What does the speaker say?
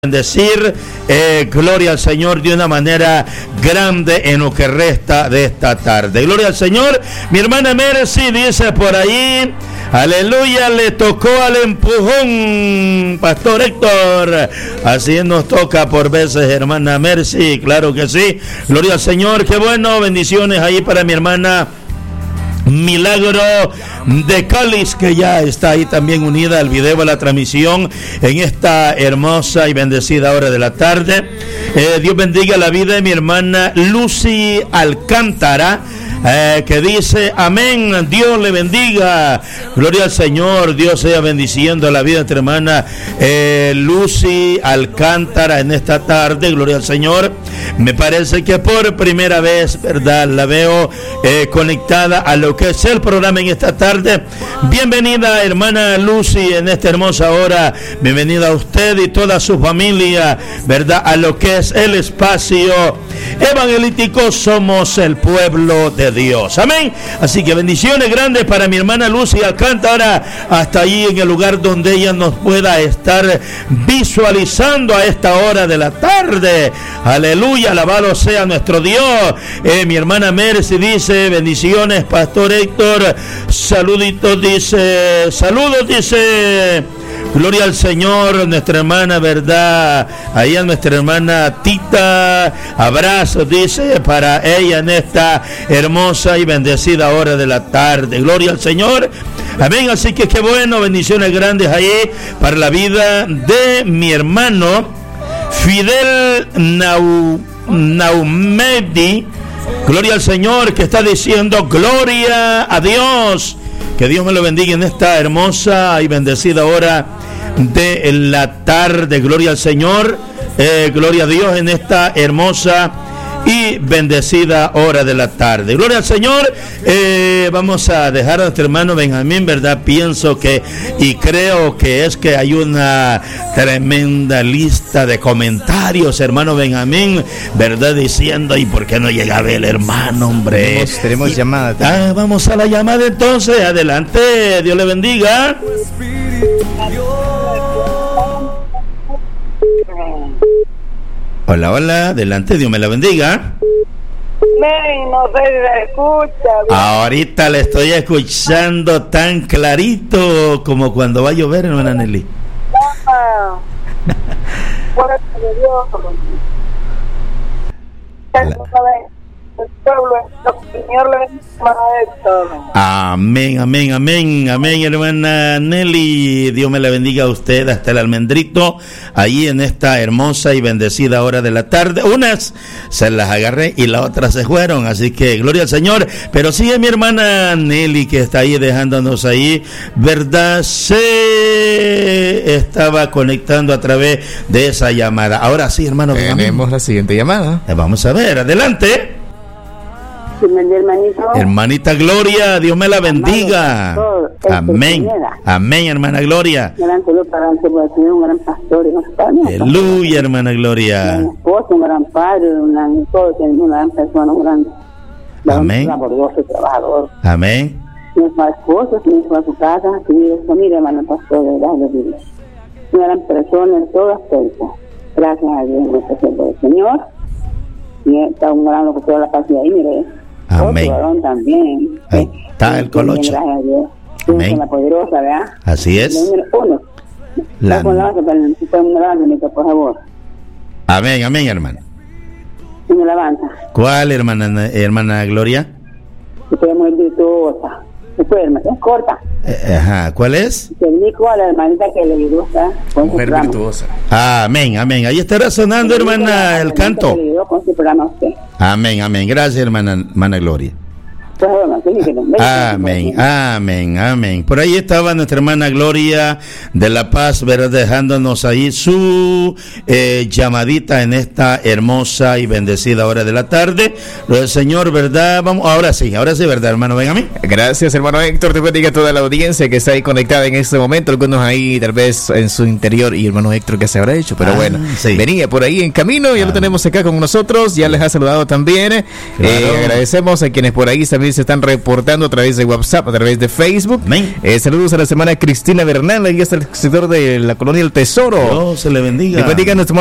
Bendecir, gloria al Señor de una manera grande en lo que resta de esta tarde. Gloria al Señor. Mi hermana Mercy dice por ahí, aleluya, le tocó al empujón, Pastor Héctor. Así nos toca por veces, hermana Mercy, claro que sí. Gloria al Señor, qué bueno, bendiciones ahí para mi hermana Milagro de Cáliz, que ya está ahí también unida al video, a la transmisión en esta hermosa y bendecida hora de la tarde. Dios bendiga la vida de mi hermana Lucy Alcántara, que dice amén, Dios le bendiga, gloria al Señor. Dios sea bendiciendo la vida de tu hermana Lucy Alcántara en esta tarde, gloria al Señor. Me parece que por primera vez, verdad, la veo conectada a lo que es el programa en esta tarde. Bienvenida, hermana Lucy, en esta hermosa hora. Bienvenida a usted y toda su familia, verdad, a lo que es el espacio evangelístico Somos el Pueblo de Dios. Amén. Así que bendiciones grandes para mi hermana Lucy Alcántara, hasta allí en el lugar donde ella nos pueda estar visualizando a esta hora de la tarde. Aleluya, alabado sea nuestro Dios. Mi hermana Mercy dice bendiciones, Pastor Héctor. Saluditos, dice, saludos, dice. Gloria al Señor, nuestra hermana, verdad, ahí a nuestra hermana Tita, abrazos, dice, para ella en esta hermosa y bendecida hora de la tarde. Gloria al Señor, amén. Así que qué bueno, bendiciones grandes ahí para la vida de mi hermano Fidel Naumedi. Gloria al Señor, que está diciendo gloria a Dios. Que Dios me lo bendiga en esta hermosa y bendecida hora de la tarde. Gloria al Señor, gloria a Dios en esta hermosa y bendecida hora de la tarde. Gloria al Señor. Vamos a dejar a nuestro hermano Benjamín, verdad, pienso que y creo que es que hay una tremenda lista de comentarios, hermano Benjamín, verdad, diciendo, ¿y por qué no llegaba el hermano, hombre? Tenemos llamada. Vamos a la llamada entonces, adelante, Dios le bendiga. Hola, hola, adelante, Dios me la bendiga. No sé si se escucha. Ahorita le estoy escuchando tan clarito como cuando va a llover, hermana Nelly. Amén, amén, amén, amén, hermana Nelly. Dios me la bendiga a usted hasta el almendrito, ahí en esta hermosa y bendecida hora de la tarde. Unas se las agarré y las otras se fueron, así que gloria al Señor. Pero sigue mi hermana Nelly, que está ahí dejándonos ahí, verdad, se estaba conectando a través de esa llamada. Ahora sí, hermano, tenemos la siguiente llamada. Vamos a ver, adelante. Hermanita Gloria, Dios me la bendiga. Amén. Amén, hermana Gloria. Un gran pastor, aleluya, hermana Gloria. Un esposo, un gran padre, una gran persona, un gran amén. Laborioso, trabajador. Amén. Mi esposo, mi hijo a su casa, su familia, hermano pastor, de verdad, una gran persona en todo aspecto. Gracias a Dios, nuestro Señor. Y está un gran locutor de la paz de ahí, mire. Amén. Otro también. Ahí está el colocho. Gracias a Dios. Amén. La poderosa, ¿verdad? Así es. Uno. Por favor. Amén, amén, hermano. Una alabanza. ¿Cuál, hermana Gloria? Usted es muy virtuosa. Es corta. Ajá, ¿cuál es? Dedico a la hermanita que le gusta con mujer su virtuosa. Amén, amén. Ahí está resonando, hermana, el canto. Que le con su programa a usted. Amén, amén. Gracias, hermana Gloria. Amén, amén, amén. Por ahí estaba nuestra hermana Gloria de La Paz, ¿verdad? Dejándonos ahí su llamadita en esta hermosa y bendecida hora de la tarde. Lo del Señor, ¿verdad? Vamos, ahora sí, ¿verdad, hermano Benjamín? Gracias, hermano Héctor. Te bendiga a toda la audiencia que está ahí conectada en este momento. Algunos ahí, tal vez, en su interior. Y hermano Héctor, ¿qué se habrá hecho? Pero bueno, sí. Venía por ahí en camino. Ya lo tenemos acá con nosotros. Ya les ha saludado también. Claro. Agradecemos a quienes por ahí también se están reportando a través de WhatsApp, a través de Facebook. Saludos a la semana Cristina Bernal, ahí está el sector de la Colonia El Tesoro. Dios se le bendiga. Después diga nuestro